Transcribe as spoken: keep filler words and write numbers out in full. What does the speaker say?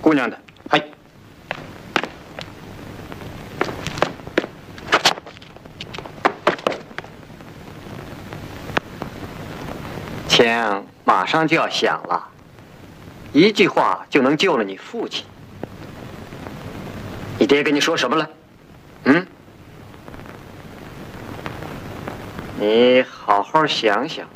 姑娘的。 嗨。 枪马上就要响了，一句话就能救了你父亲。你爹跟你说什么了？嗯？你好好想想。